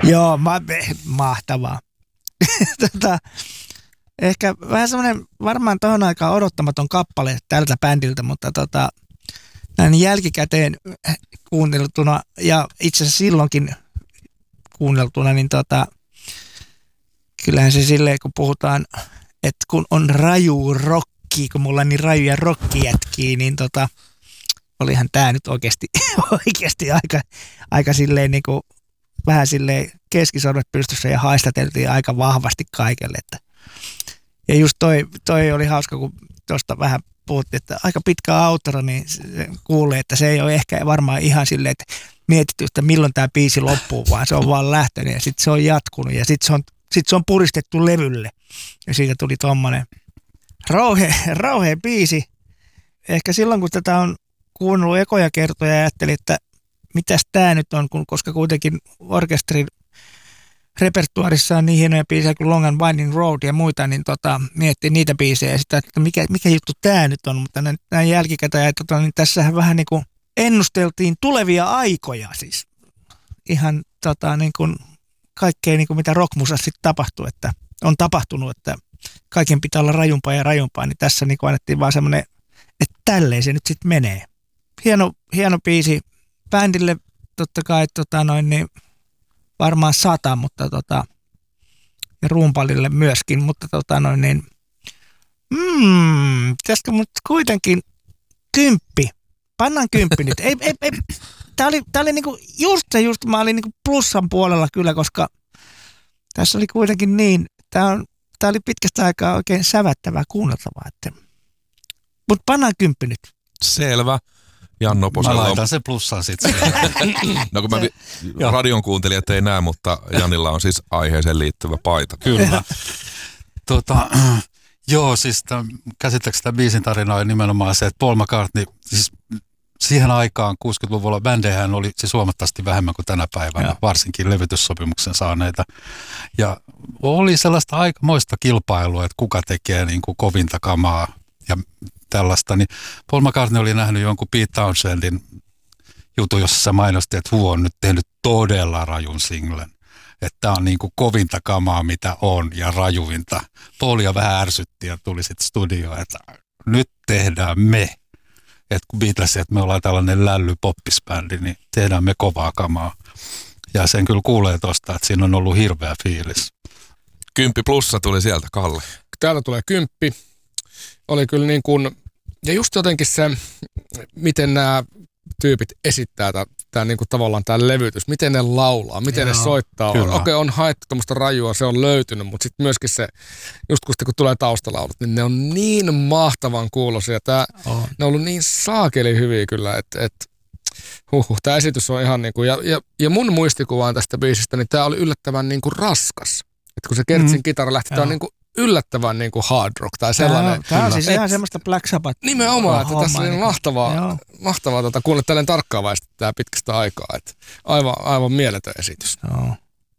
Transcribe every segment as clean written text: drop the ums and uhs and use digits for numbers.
Joo, mahtavaa. Ehkä vähän semmoinen varmaan tohon aikaan odottamaton kappale tältä bändiltä, mutta näin jälkikäteen kuunneltuna ja itse asiassa silloinkin kuunneltuna, niin kyllähän se silleen, kun puhutaan, että kun on raju rokki, kun mulla on niin rajuja rokkijätkiä, niin olihan tää nyt oikeasti aika silleen niin kuin vähän silleen keskisormet pystyssä ja haistateltiin aika vahvasti kaikelle. Ja just toi oli hauska, kun tuosta vähän puhuttiin, että aika pitkä outro, niin kuulee, että se ei ole ehkä varmaan ihan silleen, että mietitty, että milloin tämä biisi loppuu, vaan se on vaan lähtenyt ja sitten se on jatkunut ja sitten se on puristettu levylle. Ja siitä tuli tommonen rauhea biisi. Ehkä silloin, kun tätä on kuunnellut ekoja kertoja ja ajattelin, että mitäs tää nyt on, koska kuitenkin orkesterin repertuarissa on niin hienoja biisejä kuin Long and Winding Road ja muita, niin miettii niitä biisejä ja sitä, että mikä juttu tää nyt on, mutta näin jälkikäteen, niin tässähän vähän niin kuin ennusteltiin tulevia aikoja siis. Ihan niin kuin kaikkea niin kuin mitä rockmusassa sitten tapahtuu, että on tapahtunut, että kaiken pitää olla rajumpaa, niin tässä niin kuin annettiin vaan semmoinen, että tälleen se nyt sitten menee. Hieno biisi bändille totta kai, niin varmaan 100, mutta ja rumpalille myöskin, mutta pitäisikö mut kuitenkin 10. Pannaan 10 nyt. Ei. Tää oli niinku just mä olin niinku plussan puolella kyllä, koska tässä oli kuitenkin niin, tää oli pitkästä aikaa oikein sävättävää kuunneltavaa, mutta pannaan 10 nyt. Selvä. Janno Posella. Mä laitan sen plussan sitten. No kun radion kuuntelijat ei näe, mutta Janilla on siis aiheeseen liittyvä paita. Kyllä. Joo, siis käsittääkseni tämä biisin tarina oli nimenomaan se, että Paul McCartney, siis siihen aikaan 60-luvulla bändejähän oli siis huomattavasti vähemmän kuin tänä päivänä, varsinkin levytyssopimuksen saaneita. Ja oli sellaista aikamoista kilpailua, että kuka tekee niin kuin kovinta kamaa ja tällaista, niin Paul McCartney oli nähnyt jonkun Pete Townshendin jutun, jossa se mainosti, että Who on nyt tehnyt todella rajun singlen. Että tämä on niin kuin kovinta kamaa, mitä on, ja rajuinta. Paulia vähän ärsytti ja tuli sitten studioon, että nyt tehdään me. Että kun Beatles, että me ollaan tällainen lälly-poppisbändi, niin tehdään me kovaa kamaa. Ja sen kyllä kuulee tosta, että siinä on ollut hirveä fiilis. 10 plussa tuli sieltä, Kalle. Täältä tulee 10. Oli kyllä niin kuin, ja just jotenkin se, miten nämä tyypit esittää tämä niin kuin tavallaan tämä levytys, miten ne laulaa, miten ne soittaa. Okei, on haettu tämmöistä rajua, se on löytynyt, mutta sitten myöskin se, just kun tulee taustalaulut, niin ne on niin mahtavan kuuloisia. Ne on ollut niin saakeli hyviä kyllä, että tämä esitys on ihan niin kuin, ja mun muistikuvaan tästä biisistä, niin tämä oli yllättävän niin kuin raskas. Että kun se Kertsin kitara lähti, tämä on niin kuin yllättävän niin kuin hard rock tai sellainen. Tämä on siis ihan semmoista Black Sabbath. Nimenomaan, että tässä oli mahtavaa kuunnella tälleen tarkkaavaisesti tämä pitkästä aikaa. Että aivan mieletön esitys. Joo.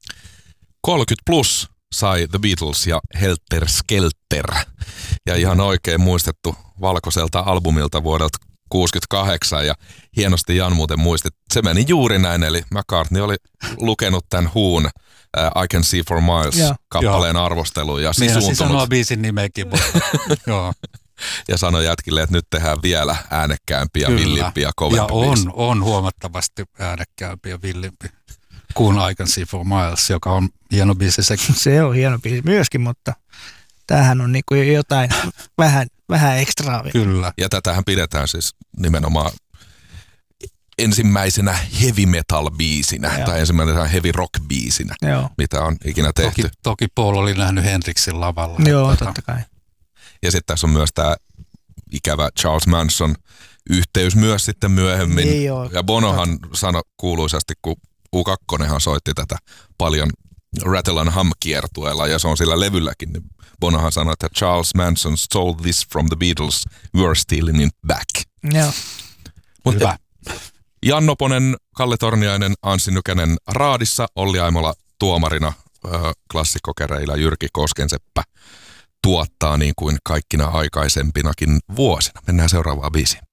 30 plus sai The Beatles ja Helter Skelter. Ja ihan oikein muistettu valkoiselta albumilta vuodelta 68 ja hienosti Jan muuten muistit. Se meni juuri näin, eli McCartney oli lukenut tämän Whon I Can See For Miles kappaleen arvosteluun ja sisuuntunut. Niin, sanoa biisin nimeäkin, mutta joo. Ja sanoi jätkille, että nyt tehdään vielä äänekkäämpiä, villimpiä, kovempi biisi. Ja on huomattavasti äänekkäämpi ja villimpi kuin I Can See For Miles, joka on hieno biisi sekin. Se on hieno biisi myöskin, mutta tämähän on niinku jotain vähän ekstraa. Kyllä. Ja tätähän pidetään siis nimenomaan ensimmäisenä heavy metal biisinä tai ensimmäisenä heavy rock biisinä, mitä on ikinä tehty. Toki Paul oli nähnyt Hendrixin lavalla. Joo, totta kai. Ja sitten tässä on myös tämä ikävä Charles Manson yhteys myös sitten myöhemmin. Niin ja Bonohan sanoi kuuluisasti, kun U2 soitti tätä paljon Rattle and Hum-kiertueella ja se on sillä levylläkin, niin Bonohan sanoi, että Charles Manson stole this from the Beatles, we are stealing it back. Joo. Mutta Jan Noponen, Kalle Torniainen, Anssi Nykänen raadissa, Olli Aimola tuomarina, klassikkokäreillä Jyrki Koskenseppä tuottaa niin kuin kaikkina aikaisempinakin vuosina. Mennään seuraavaan biisiin.